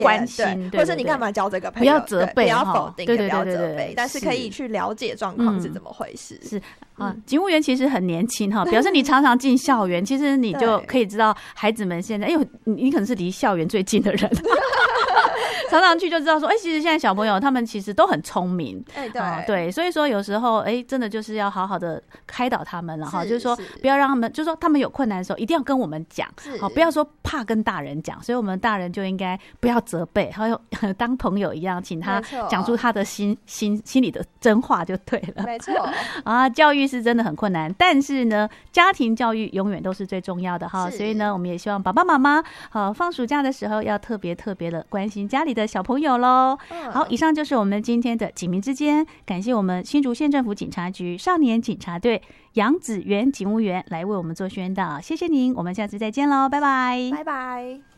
关心， 或者是你干嘛交这个朋友， 不要责备， 不要否定， 对， 也不要责备，但是可以去了解状况是怎么回事。 是啊，警务员其实很年轻哈，表示你常常进校园，其实你就可以知道孩子们现在，因为你可能是离校园最近的人。常常去就知道说，其实现在小朋友他们其实都很聪明，对，所以说有时候真的就是要好好的开导他们了哈，就是说不要让他们，就是说他们有困难的时候一定要跟我们讲，好，不要说怕跟大人讲，所以我们大人就应该不要责备，还有当朋友一样，请他讲出他的心里的真话就对了， 没错啊，教育是真的很困难，但是呢，家庭教育永远都是最重要的哈，所以呢，我们也希望爸爸妈妈放暑假的时候要特别的关心家里的小朋友咯。好，以上就是我们今天的警民之间，感谢我们新竹县政府警察局少年警察队杨子元警务员来为我们做宣导，谢谢您，我们下次再见咯，拜拜， 拜拜。